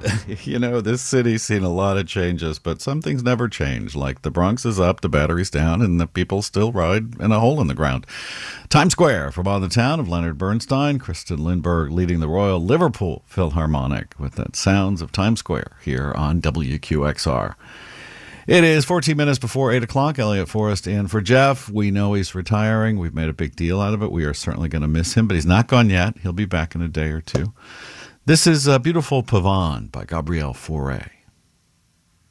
This city's seen a lot of changes, but some things never change. Like the Bronx is up, the battery's down, and the people still ride in a hole in the ground. Times Square from on the town of Leonard Bernstein, Kristen Lindbergh leading the Royal Liverpool Philharmonic with that sounds of Times Square here on WQXR. It is 14 minutes before 8 o'clock. Elliot Forrest in for Jeff. We know he's retiring. We've made a big deal out of it. We are certainly going to miss him, but he's not gone yet. He'll be back in a day or two. This is Beautiful Pavane by Gabrielle Fauré.